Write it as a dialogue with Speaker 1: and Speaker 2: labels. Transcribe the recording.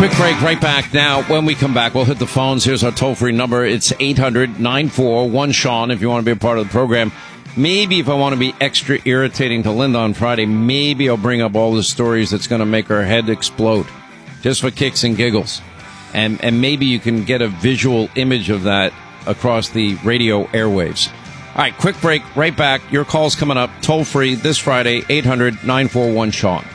Speaker 1: Quick break, right back. Now, when we come back, we'll hit the phones. Here's our toll-free number. It's 800-941-SEAN if you want to be a part of the program. Maybe if I want to be extra irritating to Linda on Friday, maybe I'll bring up all the stories that's going to make her head explode, just for kicks and giggles. And maybe you can get a visual image of that across the radio airwaves. All right, quick break, right back. Your call's coming up, toll-free this Friday, 800-941-SEAN.